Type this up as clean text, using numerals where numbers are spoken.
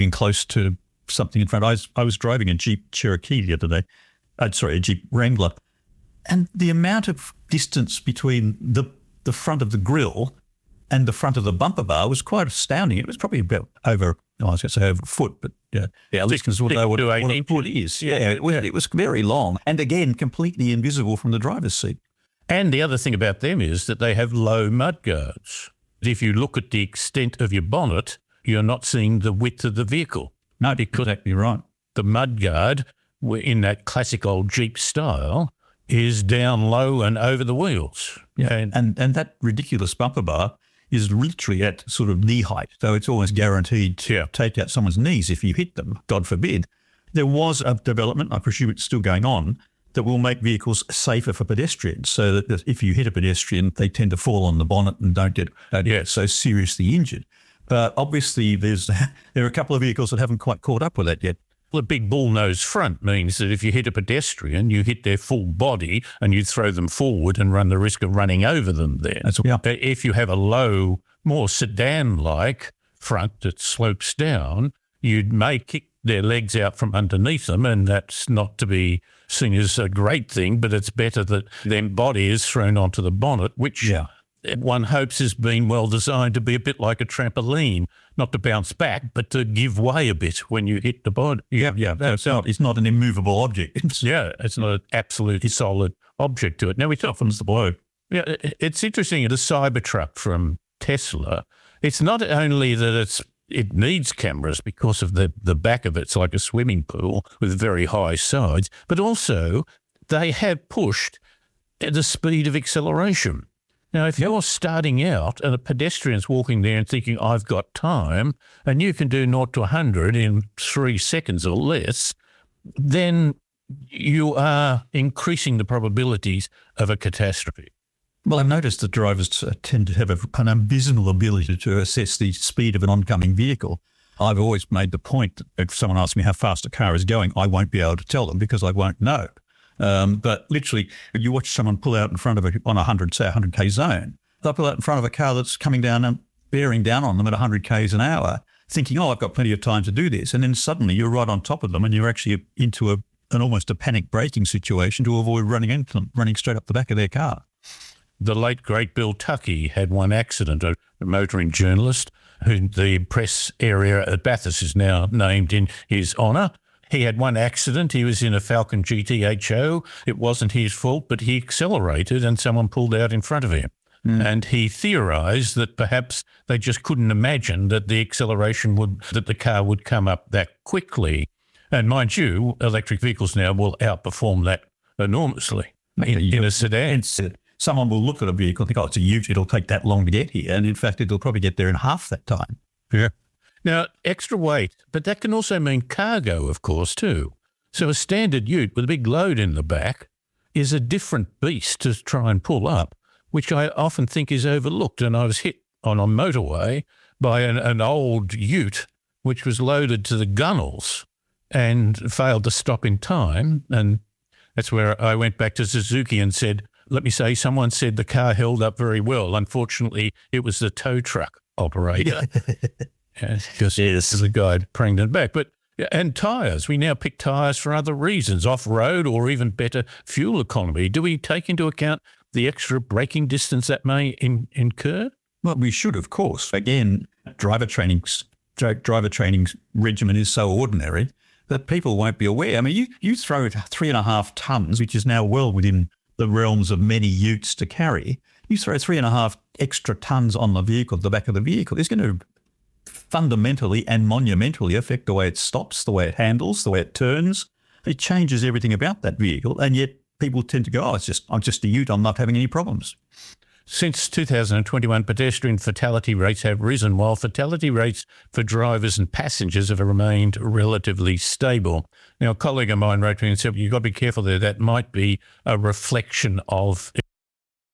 being close to something in front. I was driving a Jeep Cherokee the other day. A Jeep Wrangler. And the amount of distance between the front of the grille and the front of the bumper bar was quite astounding. It was probably about over a foot, but listeners will know what a foot is. Yeah, it was very long and, again, completely invisible from the driver's seat. And the other thing about them is that they have low mudguards. If you look at the extent of your bonnet, you're not seeing the width of the vehicle. No, because exactly right. The mudguard, in that classic old Jeep style, is down low and over the wheels. Yeah, and that ridiculous bumper bar is literally at sort of knee height, so it's almost guaranteed to take out someone's knees if you hit them, God forbid. There was a development, I presume it's still going on, that will make vehicles safer for pedestrians, so that if you hit a pedestrian, they tend to fall on the bonnet and don't get so seriously injured. But obviously there are a couple of vehicles that haven't quite caught up with that yet. The big bullnose front means that if you hit a pedestrian, you hit their full body and you throw them forward and run the risk of running over them there. If you have a low, more sedan-like front that slopes down, you may kick their legs out from underneath them, and that's not to be seen as a great thing, but it's better that their body is thrown onto the bonnet, which one hopes has been well designed to be a bit like a trampoline, not to bounce back, but to give way a bit when you hit the body. It's not an immovable object. It's not an absolute solid object to it. Now, it softens the blow. Yeah, it's interesting. The Cybertruck from Tesla, it's not only that it needs cameras because of the back of it's like a swimming pool with very high sides, but also they have pushed the speed of acceleration. Now, if you're starting out and a pedestrian's walking there and thinking, I've got time, and you can do 0 to 100 in 3 seconds or less, then you are increasing the probabilities of a catastrophe. Well, I've noticed that drivers tend to have an abysmal ability to assess the speed of an oncoming vehicle. I've always made the point that if someone asks me how fast a car is going, I won't be able to tell them because I won't know. But literally, you watch someone pull out in front of on a 100K zone, they'll pull out in front of a car that's coming down and bearing down on them at 100 Ks an hour, thinking, I've got plenty of time to do this. And then suddenly you're right on top of them and you're actually into an almost a panic braking situation to avoid running into them, running straight up the back of their car. The late, great Bill Tuckey had one accident, a motoring journalist who the press area at Bathurst is now named in his honour. He had one accident. He was in a Falcon GTHO. It wasn't his fault, but he accelerated and someone pulled out in front of him. And he theorised that perhaps they just couldn't imagine that the acceleration that the car would come up that quickly. And mind you, electric vehicles now will outperform that enormously in a sedan. Someone will look at a vehicle and think, it's a ute, it'll take that long to get here. And in fact, it'll probably get there in half that time. Yeah. Now, extra weight, but that can also mean cargo, of course, too. So a standard ute with a big load in the back is a different beast to try and pull up, which I often think is overlooked. And I was hit on a motorway by an old ute which was loaded to the gunnels and failed to stop in time. And that's where I went back to Suzuki and said, let me say, someone said the car held up very well. Unfortunately, it was the tow truck operator. Because there's a guy pregnant back. And tyres. We now pick tyres for other reasons, off-road or even better fuel economy. Do we take into account the extra braking distance that may incur? Well, we should, of course. Again, driver training regimen is so ordinary that people won't be aware. I mean, you throw 3.5 tonnes, which is now well within the realms of many utes to carry. You throw 3.5 extra tonnes on the vehicle, the back of the vehicle, it's going to fundamentally and monumentally affect the way it stops, the way it handles, the way it turns. It changes everything about that vehicle, and yet people tend to go, I'm just a ute, I'm not having any problems. Since 2021, pedestrian fatality rates have risen, while fatality rates for drivers and passengers have remained relatively stable. Now, a colleague of mine wrote to me and said, you've got to be careful there. That might be a reflection of